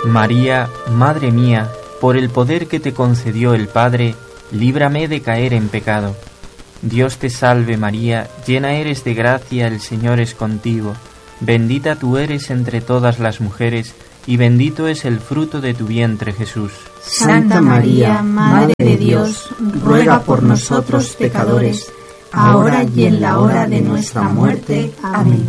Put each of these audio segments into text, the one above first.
María, Madre mía, por el poder que te concedió el Padre, líbrame de caer en pecado. Dios te salve María, llena eres de gracia, el Señor es contigo. Bendita tú eres entre todas las mujeres, y bendito es el fruto de tu vientre, Jesús. Santa María, Madre de Dios, ruega por nosotros pecadores, ahora y en la hora de nuestra muerte. Amén.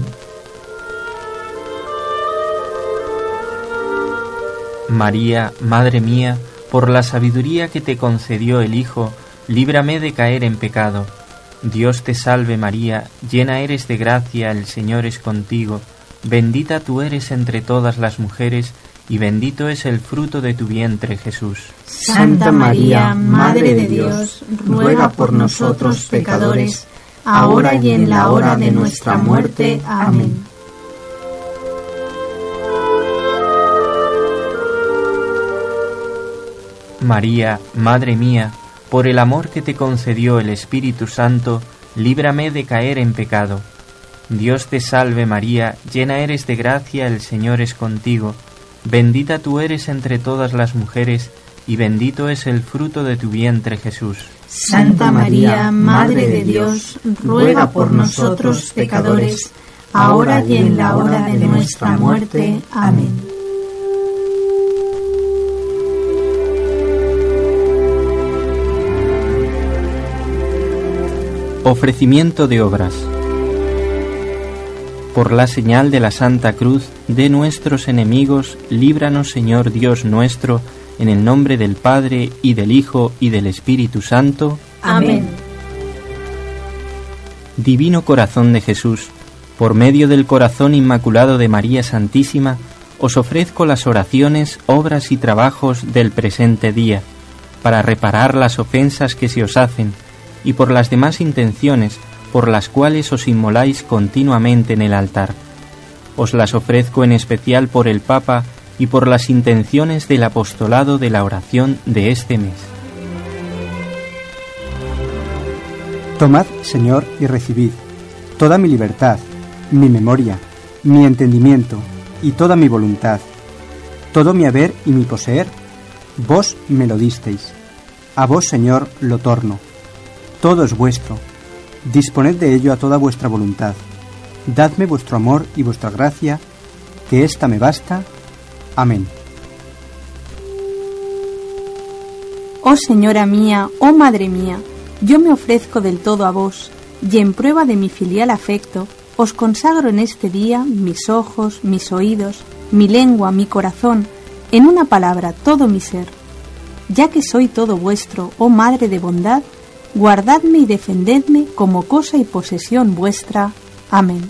María, Madre mía, por la sabiduría que te concedió el Hijo, líbrame de caer en pecado. Dios te salve María, llena eres de gracia, el Señor es contigo. Bendita tú eres entre todas las mujeres, y bendito es el fruto de tu vientre, Jesús. Santa María, Madre de Dios, ruega por nosotros pecadores, ahora y en la hora de nuestra muerte. Amén. María, Madre mía, por el amor que te concedió el Espíritu Santo, líbrame de caer en pecado. Dios te salve María, llena eres de gracia, el Señor es contigo. Bendita tú eres entre todas las mujeres, y bendito es el fruto de tu vientre, Jesús. Santa María, Madre de Dios, ruega por nosotros pecadores, ahora y en la hora de nuestra muerte. Amén. Ofrecimiento de obras. Por la señal de la Santa Cruz de nuestros enemigos, líbranos, Señor Dios nuestro, en el nombre del Padre, y del Hijo, y del Espíritu Santo. Amén. Divino Corazón de Jesús, por medio del corazón inmaculado de María Santísima, os ofrezco las oraciones, obras y trabajos del presente día, para reparar las ofensas que se os hacen, y por las demás intenciones por las cuales os inmoláis continuamente en el altar. Os las ofrezco en especial por el Papa y por las intenciones del apostolado de la oración de este mes. Tomad, Señor, y recibid toda mi libertad, mi memoria, mi entendimiento y toda mi voluntad, todo mi haber y mi poseer. Vos me lo disteis. A vos, Señor, lo torno. Todo es vuestro. Disponed de ello a toda vuestra voluntad. Dadme vuestro amor y vuestra gracia, que ésta me basta. Amén. Oh Señora mía, oh Madre mía, yo me ofrezco del todo a vos, y en prueba de mi filial afecto, os consagro en este día mis ojos, mis oídos, mi lengua, mi corazón, en una palabra, todo mi ser. Ya que soy todo vuestro, oh Madre de bondad, guardadme y defendedme como cosa y posesión vuestra. Amén.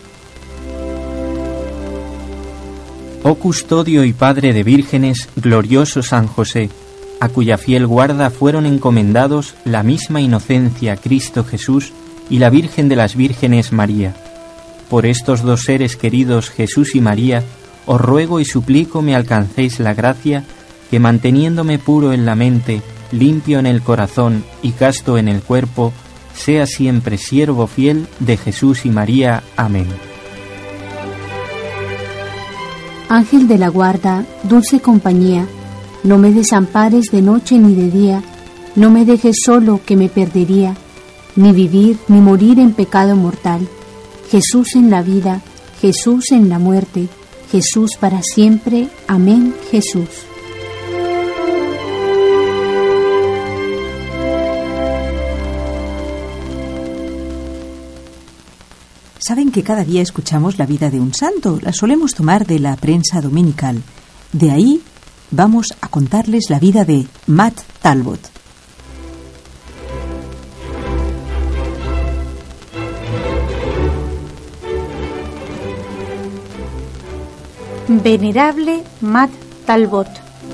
Oh custodio y padre de vírgenes, glorioso San José, a cuya fiel guarda fueron encomendados la misma inocencia Cristo Jesús y la Virgen de las Vírgenes María. Por estos dos seres queridos, Jesús y María, os ruego y suplico me alcancéis la gracia que, manteniéndome puro en la mente, limpio en el corazón y casto en el cuerpo, sea siempre siervo fiel de Jesús y María. Amén. Ángel de la guarda, dulce compañía, no me desampares de noche ni de día, no me dejes solo que me perdería, ni vivir ni morir en pecado mortal. Jesús en la vida, Jesús en la muerte, Jesús para siempre. Amén, Jesús. Saben que cada día escuchamos la vida de un santo, la solemos tomar de la prensa dominical. De ahí vamos a contarles la vida de Matt Talbot. Venerable Matt Talbot.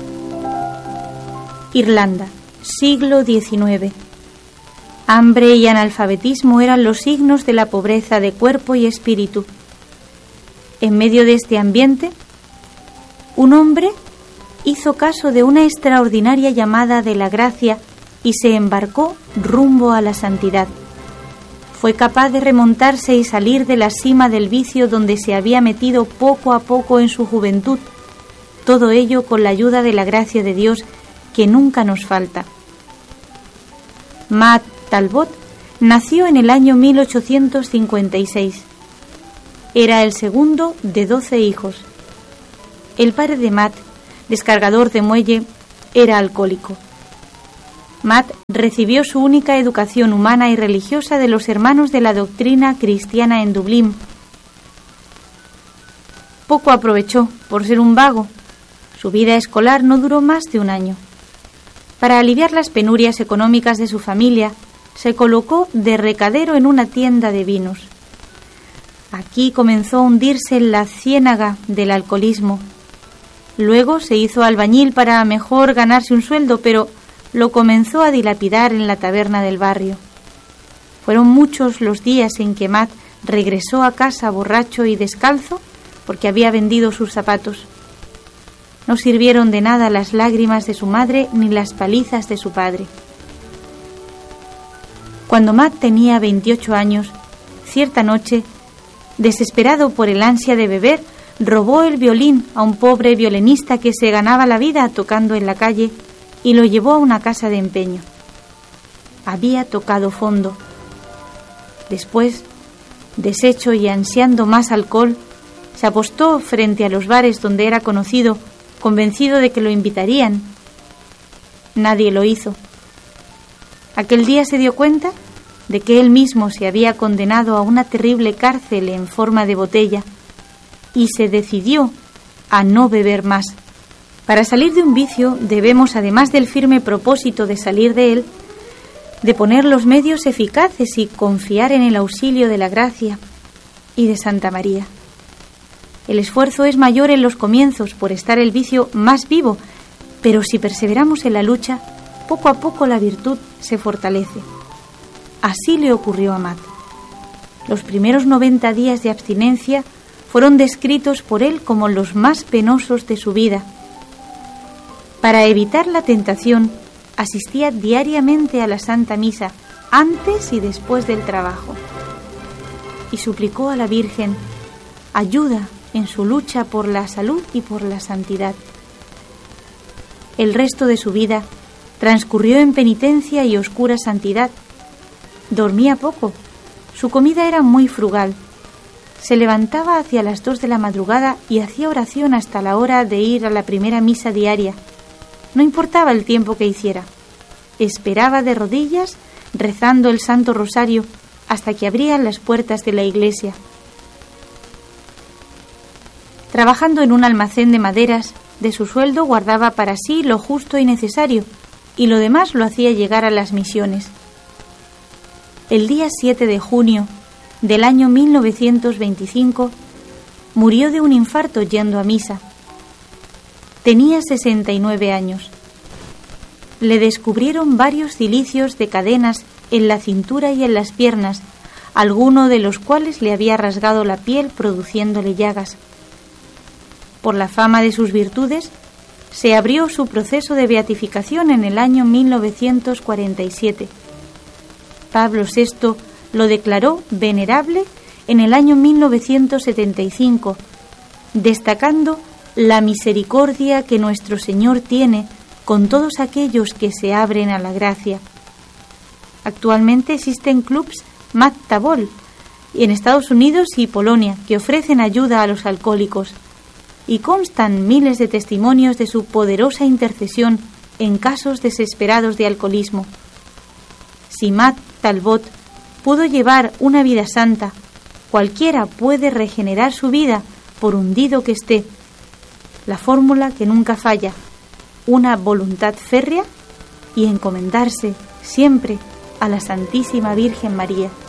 Irlanda, siglo XIX. Hambre y analfabetismo eran los signos de la pobreza de cuerpo y espíritu. En medio de este ambiente, un hombre hizo caso de una extraordinaria llamada de la gracia y se embarcó rumbo a la santidad. Fue capaz de remontarse y salir de la cima del vicio donde se había metido poco a poco en su juventud. todo ello con la ayuda de la gracia de Dios que nunca nos falta. Matt Talbot nació en el año 1856. Era el segundo de 12 hijos. El padre de Matt, descargador de muelle, era alcohólico. Matt recibió su única educación humana y religiosa de los hermanos de la doctrina cristiana en Dublín. Poco aprovechó por ser un vago. Su vida escolar no duró más de un año. Para aliviar las penurias económicas de su familia, se colocó de recadero en una tienda de vinos. Aquí comenzó a hundirse en la ciénaga del alcoholismo. Luego se hizo albañil para mejor ganarse un sueldo, pero lo comenzó a dilapidar en la taberna del barrio. Fueron muchos los días en que Matt regresó a casa borracho y descalzo porque había vendido sus zapatos. No sirvieron de nada las lágrimas de su madre ni las palizas de su padre. Cuando Matt tenía 28 años, cierta noche, desesperado por el ansia de beber, robó el violín a un pobre violinista que se ganaba la vida tocando en la calle y lo llevó a una casa de empeño. Había tocado fondo. Después, deshecho y ansiando más alcohol, se apostó frente a los bares donde era conocido, convencido de que lo invitarían. Nadie lo hizo. Aquel día se dio cuenta de que él mismo se había condenado a una terrible cárcel en forma de botella y se decidió a no beber más. Para salir de un vicio debemos, además del firme propósito de salir de él, de poner los medios eficaces y confiar en el auxilio de la gracia y de Santa María. El esfuerzo es mayor en los comienzos por estar el vicio más vivo, pero si perseveramos en la lucha, poco a poco la virtud se fortalece. Así le ocurrió a Matt. Los primeros 90 días de abstinencia fueron descritos por él como los más penosos de su vida. Para evitar la tentación, asistía diariamente a la Santa Misa, antes y después del trabajo, y suplicó a la Virgen ayuda en su lucha por la salud y por la santidad. El resto de su vida transcurrió en penitencia y oscura santidad. Dormía poco, su comida era muy frugal. Se levantaba hacia las 2 de la madrugada y hacía oración hasta la hora de ir a la primera misa diaria. No importaba el tiempo que hiciera. Esperaba de rodillas, rezando el Santo Rosario, hasta que abrían las puertas de la iglesia. Trabajando en un almacén de maderas, de su sueldo guardaba para sí lo justo y necesario, y lo demás lo hacía llegar a las misiones. El día 7 de junio del año 1925, murió de un infarto yendo a misa. Tenía 69 años. Le descubrieron varios cilicios de cadenas en la cintura y en las piernas, alguno de los cuales le había rasgado la piel produciéndole llagas. Por la fama de sus virtudes, se abrió su proceso de beatificación en el año 1947. Pablo VI lo declaró venerable en el año 1975, destacando la misericordia que nuestro Señor tiene con todos aquellos que se abren a la gracia. Actualmente existen clubs Matt Talbot en Estados Unidos y Polonia que ofrecen ayuda a los alcohólicos, y constan miles de testimonios de su poderosa intercesión en casos desesperados de alcoholismo. Si Matt Talbot pudo llevar una vida santa, cualquiera puede regenerar su vida por hundido que esté. La fórmula que nunca falla: una voluntad férrea y encomendarse siempre a la Santísima Virgen María.